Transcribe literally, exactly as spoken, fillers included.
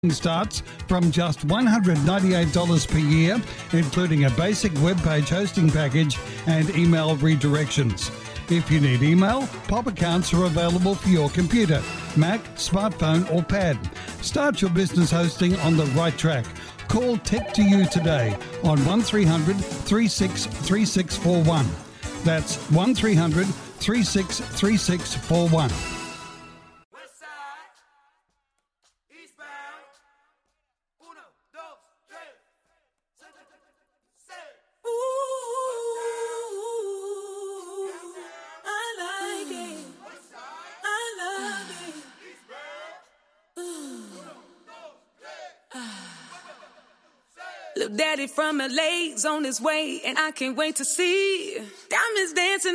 starts from just one hundred ninety-eight dollars per year, including a basic web page hosting package and email redirections. If you need email, Pop accounts are available for your computer, Mac, smartphone or pad. Start your business hosting on the right track. Call Tech to You today on one three hundred, three six three six four one. That's one three hundred, three six three six four one. Little daddy from L A's on his way, and I can't wait to see diamonds dancing